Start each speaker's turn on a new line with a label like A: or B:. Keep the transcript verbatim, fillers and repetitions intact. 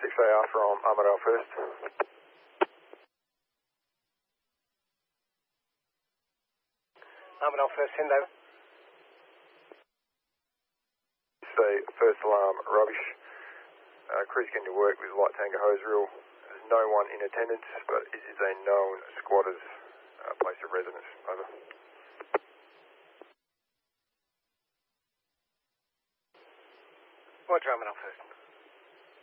A: six A R from Armadale First.
B: Armadale First, send over.
A: Say first alarm rubbish. Uh, crews getting to work with light tanker hose reel. There's no one in attendance, but it is a known squatter's uh, place of residence. Over.
B: Roger, Armadale First.